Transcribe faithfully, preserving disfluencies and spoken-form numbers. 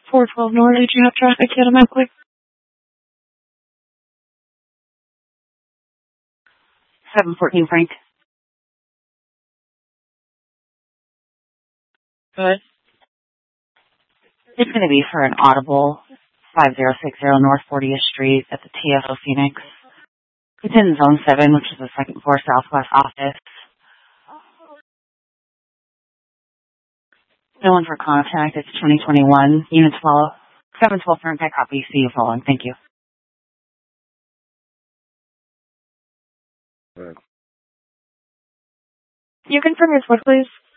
four twelve North, did you have traffic yet automatically? seven fourteen Frank. Good. It's going to be for an audible five zero six zero North fortieth Street at the T F O Phoenix. It's in Zone seven, which is the second floor southwest office. No one for contact. It's twenty twenty-one. Unit twelve. seven twelve Turnpike copy. See you following. Thank you. Right. You confirm your switch, please?